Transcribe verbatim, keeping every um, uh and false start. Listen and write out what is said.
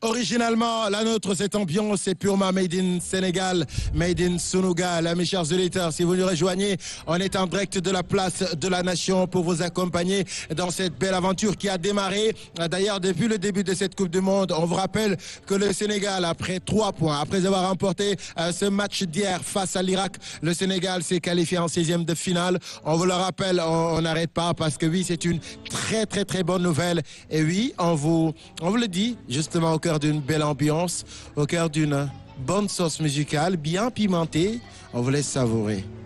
Originalement, la nôtre, cette ambiance est purement made in Sénégal, made in Sunugal. Mes chers auditeurs, si vous nous rejoignez, on est en direct de la place de la Nation pour vous accompagner dans cette belle aventure qui a démarré. D'ailleurs, depuis le début de cette Coupe du Monde, on vous rappelle que le Sénégal, après trois points, après avoir remporté euh, ce match d'hier face à l'Irak, le Sénégal s'est qualifié en seizième de finale. On vous le rappelle, on n'arrête pas parce que oui, c'est une très très très bonne nouvelle. Et oui, on vous, on vous le dit justement au cœur d'une belle ambiance, au cœur d'une bonne sauce musicale bien pimentée. On vous laisse savourer.